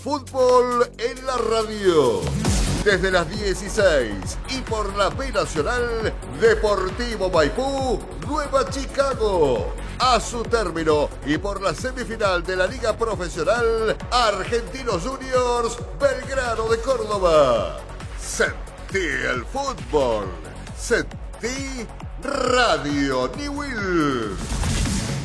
Fútbol en la radio. Desde las 16 y por la B Nacional, Deportivo Maipú, Nueva Chicago. A su término y por la semifinal de la Liga Profesional, Argentinos Juniors, Belgrano de Córdoba. Sentí el fútbol. Sentí Radio Newell.